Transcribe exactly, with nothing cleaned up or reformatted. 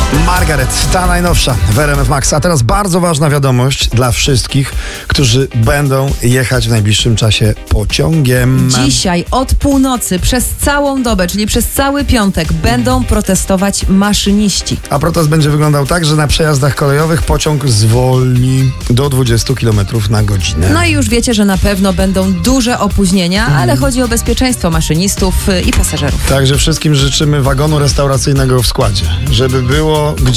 Margaret, ta najnowsza w R M F Max. A teraz bardzo ważna wiadomość dla wszystkich, którzy będą jechać w najbliższym czasie pociągiem. Dzisiaj od północy przez całą dobę, czyli przez cały piątek, będą protestować maszyniści. A protest będzie wyglądał tak, że na przejazdach kolejowych pociąg zwolni do dwudziestu kilometrów na godzinę. No i już wiecie, że na pewno będą duże opóźnienia, Mhm. ale chodzi o bezpieczeństwo maszynistów i pasażerów. Także wszystkim życzymy wagonu restauracyjnego w składzie, żeby było gdzie